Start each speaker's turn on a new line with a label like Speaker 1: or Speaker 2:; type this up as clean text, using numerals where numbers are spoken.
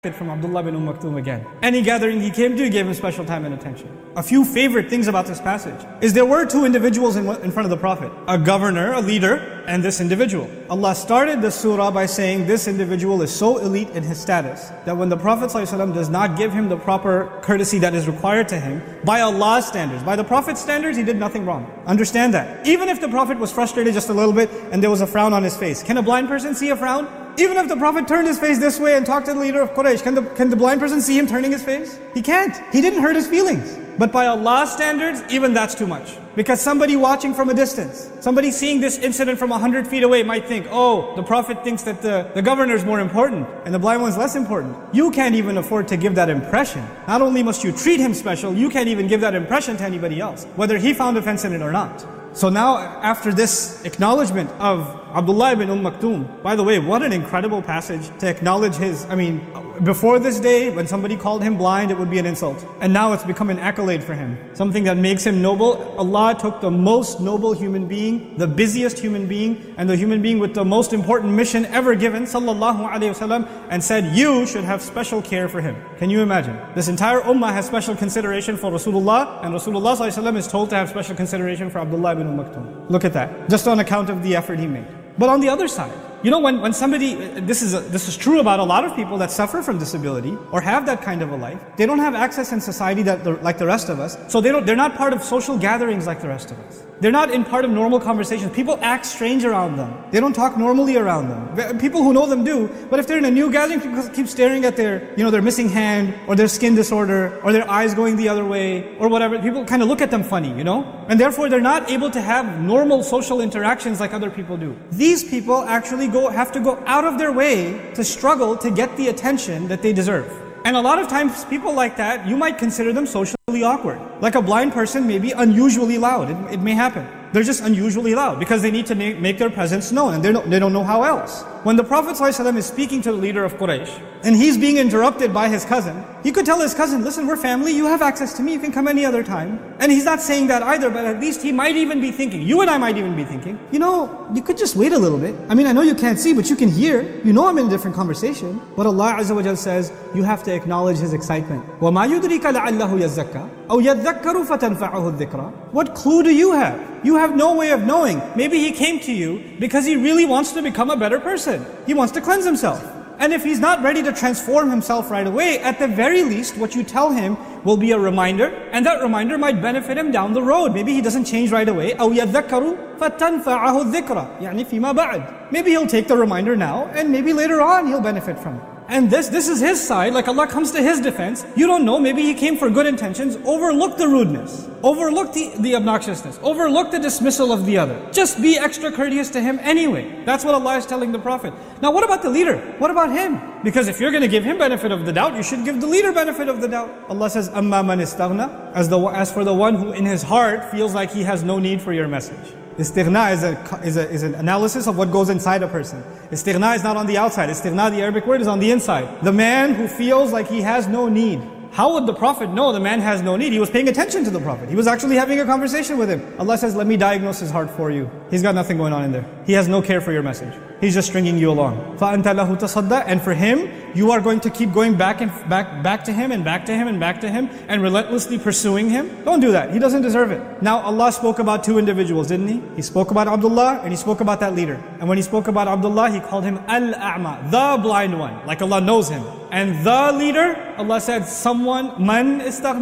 Speaker 1: from Abdullah bin Maktoum again. Any gathering he came to, he gave him special time and attention. A few favorite things about this passage is there were two individuals in front of the Prophet. A governor, a leader, and this individual. Allah started the surah by saying this individual is so elite in his status that when the Prophet ﷺ does not give him the proper courtesy that is required to him, by Allah's standards, by the Prophet's standards, he did nothing wrong. Understand that. Even if the Prophet was frustrated just a little bit and there was a frown on his face, can a blind person see a frown? Even if the Prophet turned his face this way and talked to the leader of Quraysh, can the blind person see him turning his face? He can't. He didn't hurt his feelings. But by Allah's standards, even that's too much. Because somebody watching from a distance, somebody seeing this incident from 100 feet away might think, oh, the Prophet thinks that the governor is more important and the blind one's less important. You can't even afford to give that impression. Not only must you treat him special, you can't even give that impression to anybody else, whether he found offense in it or not. So now, after this acknowledgement of Abdullah ibn Maktoum, by the way, what an incredible passage to acknowledge his, before this day, when somebody called him blind, it would be an insult. And now it's become an accolade for him. Something that makes him noble. Allah took the most noble human being, the busiest human being, and the human being with the most important mission ever given, sallallahu alayhi wasallam, and said, you should have special care for him. Can you imagine? This entire ummah has special consideration for Rasulullah, and Rasulullah sallallahu alayhi wasallam is told to have special consideration for Abdullah ibn Maktoum. Look at that. Just on account of the effort he made. But on the other side, when somebody, this is true about a lot of people that suffer from disability or have that kind of a life. They don't have access in society like the rest of us. So they're not part of social gatherings like the rest of us. They're not in part of normal conversations. People act strange around them. They don't talk normally around them. People who know them do, but if they're in a new gathering, people keep staring at their missing hand, or their skin disorder, or their eyes going the other way, or whatever. People kind of look at them funny, and therefore they're not able to have normal social interactions like other people do. These people actually have to go out of their way to struggle to get the attention that they deserve. And a lot of times people like that, you might consider them socially awkward. Like a blind person may be unusually loud. It may happen. They're just unusually loud because they need to make their presence known, and they don't know how else. When the Prophet ﷺ is speaking to the leader of Quraysh and he's being interrupted by his cousin, he could tell his cousin, listen, we're family, you have access to me, you can come any other time. And he's not saying that either, but at least he might even be thinking, you and I might even be thinking, you could just wait a little bit. I know you can't see, but you can hear. I'm in a different conversation. But Allah Azza wa Jal says, you have to acknowledge His excitement. وَمَا يُدْرِكَ لَعَلَّهُ يَزَّكَّى أَوْ يَذَّكَّرُ فَتَنْفَعُهُ الذِّكْرَى. What clue do you have? You have no way of knowing. Maybe he came to you because he really wants to become a better person. He wants to cleanse himself. And if he's not ready to transform himself right away, at the very least, what you tell him will be a reminder, and that reminder might benefit him down the road. Maybe he doesn't change right away. أَوْ يَذَّكَّرُ فَتَنْفَعَهُ الذِّكْرَى يعني فيما بعد. Maybe he'll take the reminder now, and maybe later on he'll benefit from it. And this is his side, like Allah comes to his defense. You don't know, maybe he came for good intentions. Overlook the rudeness, overlook the obnoxiousness, overlook the dismissal of the other. Just be extra courteous to him anyway. That's what Allah is telling the Prophet. Now what about the leader? What about him? Because if you're going to give him benefit of the doubt, you should give the leader benefit of the doubt. Allah says, أَمَّا مَنِ اسْتَغْنَى, as for the one who in his heart feels like he has no need for your message. Istighna is an analysis of what goes inside a person. Istighna is not on the outside. Istighna, the Arabic word, is on the inside. The man who feels like he has no need. How would the Prophet know the man has no need? He was paying attention to the Prophet. He was actually having a conversation with him. Allah says, let me diagnose his heart for you. He's got nothing going on in there. He has no care for your message. He's just stringing you along. فَأَنْتَ لَهُ تَصَدَّى. And for him, you are going to keep going back to him and back to him and back to him and relentlessly pursuing him. Don't do that. He doesn't deserve it. Now Allah spoke about two individuals, didn't He? He spoke about Abdullah and He spoke about that leader. And when He spoke about Abdullah, He called him Al-A'ma, the blind one, like Allah knows him. And the leader, Allah said, someone, man istaghna.